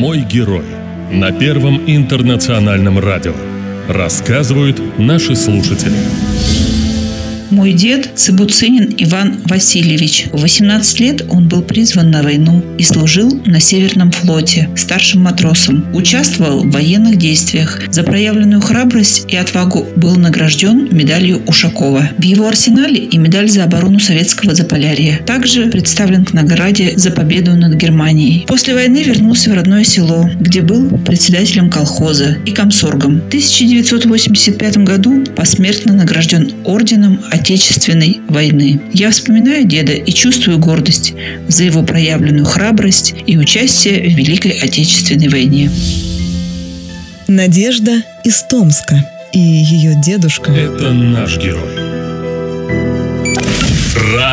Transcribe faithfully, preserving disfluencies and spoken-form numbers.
«Мой герой» на Первом интернациональном радио. Рассказывают наши слушатели. Мой дед Цыбуцинин Иван Васильевич. В восемнадцать лет он был призван на войну и служил на Северном флоте старшим матросом. Участвовал в военных действиях. За проявленную храбрость и отвагу был награжден медалью Ушакова. В его арсенале и медаль за оборону советского Заполярья. Также представлен к награде за победу над Германией. После войны вернулся в родное село, где был председателем колхоза и комсоргом. В тысяча девятьсот восемьдесят пятом году посмертно награжден орденом Отечественной войны. Я вспоминаю деда и чувствую гордость за его проявленную храбрость и участие в Великой Отечественной войне. Надежда из Томска и ее дедушка. Это наш герой.